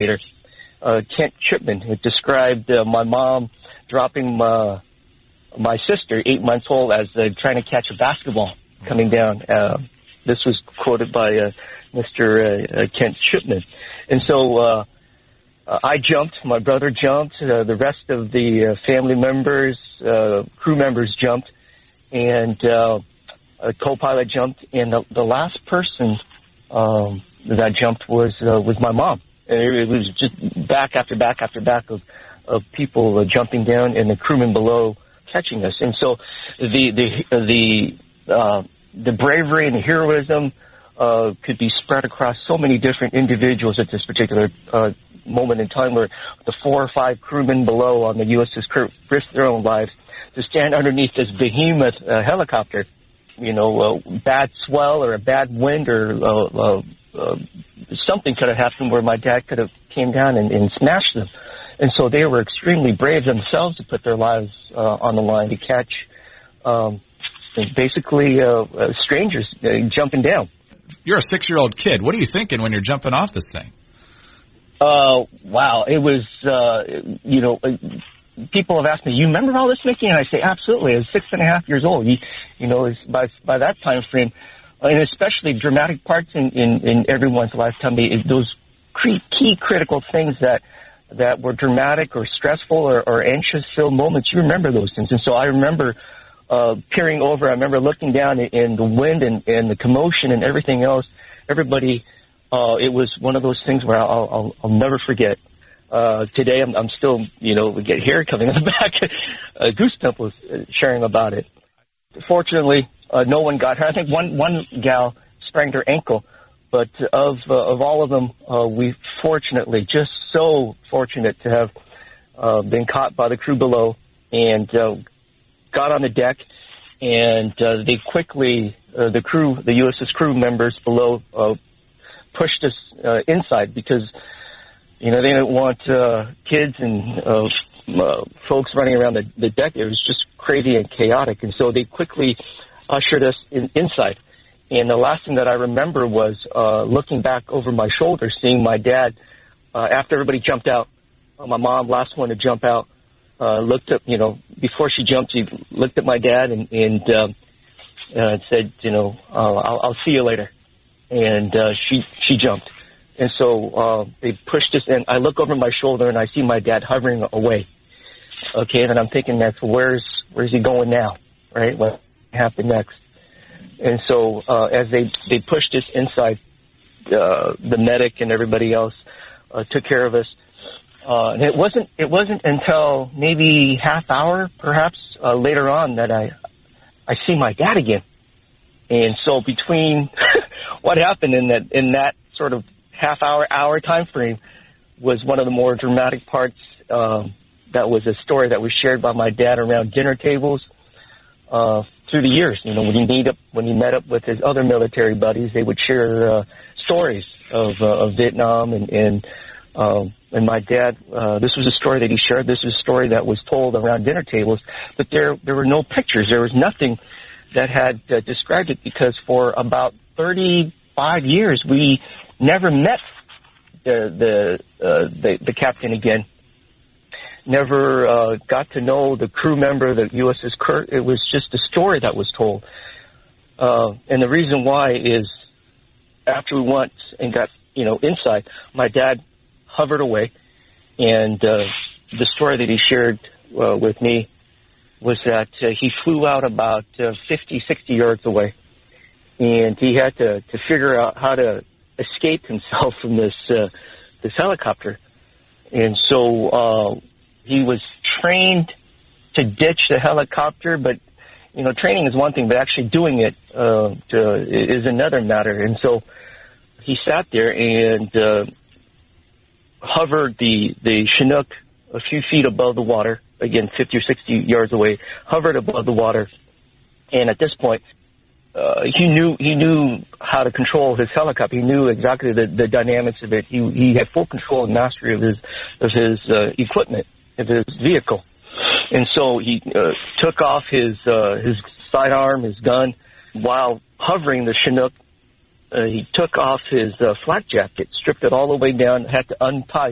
Kent Chipman, who described my mom dropping my sister, 8 months old, as trying to catch a basketball coming down. This was quoted by Mr. Kent Chipman. And so I jumped, my brother jumped, the rest of the family members, crew members jumped, and a co-pilot jumped, and the last person that jumped was my mom. And it was just back after back after back of people jumping down and the crewmen below catching us. And so the bravery and the heroism could be spread across so many different individuals at this particular moment in time, where the 4 or 5 crewmen below on the USS Kurt risked their own lives to stand underneath this behemoth helicopter. Bad swell or a bad wind or something could have happened where my dad could have came down and smashed them. And so they were extremely brave themselves to put their lives on the line to catch basically strangers jumping down. You're a 6-year-old kid. What are you thinking when you're jumping off this thing? Wow. It was, people have asked me, you remember all this, Mickey? And I say, absolutely. I was 6.5 years old. By that time frame, and especially dramatic parts in everyone's lifetime, those key critical things that were dramatic or stressful or anxious-filled moments, you remember those things. And so I remember peering over. I remember looking down in the wind and the commotion and everything else. Everybody, it was one of those things where I'll never forget. Today, I'm still, we get hair coming in the back. Goose Pimples sharing about it. Fortunately, no one got hurt. I think one gal sprained her ankle, but of all of them, we fortunately, just so fortunate to have been caught by the crew below and got on the deck, and they quickly, the USS crew members below, pushed us inside because they didn't want kids and folks running around the deck. It was just crazy and chaotic, and so they quickly ushered us inside. And the last thing that I remember was looking back over my shoulder, seeing my dad, after everybody jumped out, my mom, last one to jump out, looked up, before she jumped, she looked at my dad and said, I'll see you later. And she jumped. And so they pushed us in. I look over my shoulder and I see my dad hovering away. Okay, and I'm thinking, where's he going now, right? What happened next? And so as they pushed us inside, the medic and everybody else took care of us. And it wasn't until maybe half hour, perhaps later on, that I see my dad again. And so between what happened in that sort of hour time frame was one of the more dramatic parts. That was a story that was shared by my dad around dinner tables through the years. When he met up with his other military buddies, they would share stories of Vietnam and my dad. This was a story that he shared. This was a story that was told around dinner tables, but there were no pictures. There was nothing that had described it, because for about 35 years we never met the captain again. Never got to know the crew member, the USS Kurt. It was just a story that was told. And the reason why is after we went and got, inside, my dad hovered away, and the story that he shared with me was that he flew out about 50, 60 yards away, and he had to figure out how to escape himself from this helicopter. And so he was trained to ditch the helicopter, but training is one thing, but actually doing it is another matter. And so he sat there and hovered the Chinook a few feet above the water, again 50 or 60 yards away, hovered above the water, and at this point he knew how to control his helicopter. He knew exactly the dynamics of it. He had full control and mastery of his equipment, of his vehicle. And so he took off his sidearm, his gun, while hovering the Chinook. He took off his flak jacket, stripped it all the way down, had to untie